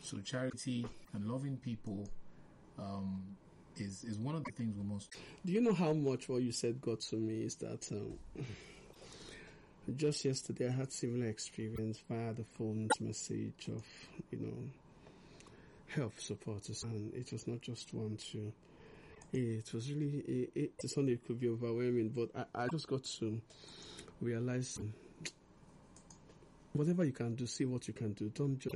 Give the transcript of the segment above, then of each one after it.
So charity and loving people is one of the things we must. Do you know how much what you said got to me is that just yesterday I had similar experience via the phone message of, health supporters, and it was not just one, two. It was really, it's only it could be overwhelming, but I just got to realize whatever you can do, see what you can do. Don't just,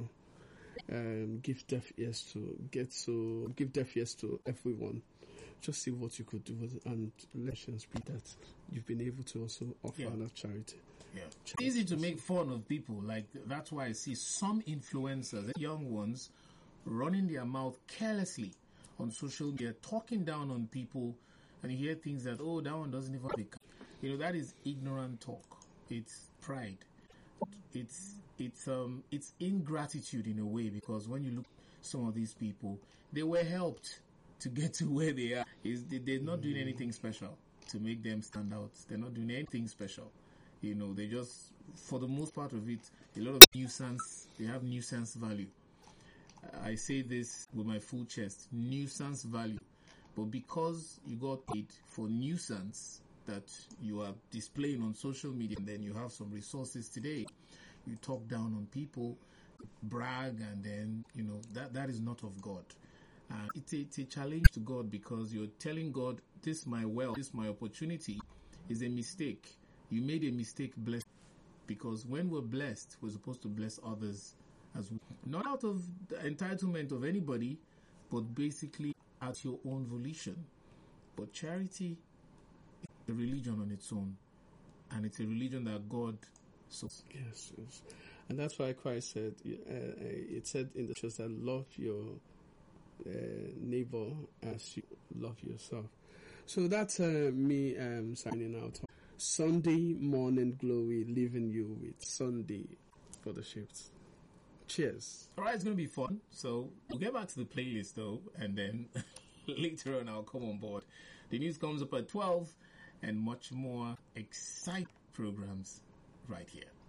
give deaf ears to everyone. Just see what you could do, and let's be that you've been able to also offer that charity. Yeah, it's easy to make fun of people. Like, that's why I see some influencers, young ones, running their mouth carelessly on social media, talking down on people, and you hear things that, oh, that one doesn't even have that is ignorant talk. It's pride. It's ingratitude in a way, because when you look at some of these people, they were helped to get to where they are. They're not doing anything special to make them stand out. They're not doing anything special. They just, for the most part of it, a lot of nuisance. They have nuisance value. I say this with my full chest, nuisance value. But because you got paid for nuisance that you are displaying on social media, and then you have some resources today, you talk down on people, brag, and then, that is not of God. It's a challenge to God, because you're telling God, this my wealth, this my opportunity is a mistake. You made a mistake, blessed. Because when we're blessed, we're supposed to bless others as well. Not out of the entitlement of anybody, but basically at your own volition. But charity is a religion on its own. And it's a religion that God... Yes. And that's why Christ said, it said in the church that love your neighbor as you love yourself. So that's me signing out. Sunday morning glory, leaving you with Sunday for the shift. Cheers. All right, it's going to be fun. So we'll get back to the playlist though, and then later on I'll come on board. The news comes up at 12, and much more exciting programs right here.